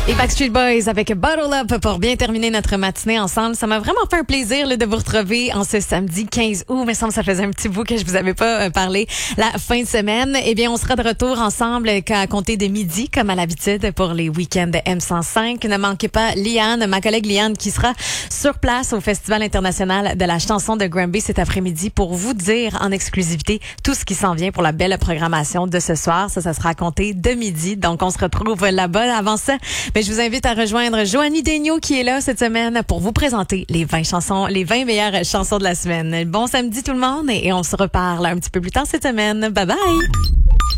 Et Backstreet Boys avec Bottle Up pour bien terminer notre matinée ensemble. Ça m'a vraiment fait un plaisir de vous retrouver en ce samedi 15 août. Il me semble que ça faisait un petit bout que je vous avais pas parlé la fin de semaine. Eh bien, on sera de retour ensemble à compter de midi, comme à l'habitude, pour les week-ends de M105. Ne manquez pas Liane, ma collègue Liane, qui sera sur place au Festival international de la chanson de Granby cet après-midi pour vous dire en exclusivité tout ce qui s'en vient pour la belle programmation de ce soir. Ça sera à compter de midi. Donc, on se retrouve là-bas. Avant ça, je vous invite à rejoindre Joanie Daigneault qui est là cette semaine pour vous présenter les 20 meilleures chansons de la semaine. Bon samedi tout le monde et on se reparle un petit peu plus tard cette semaine. Bye bye!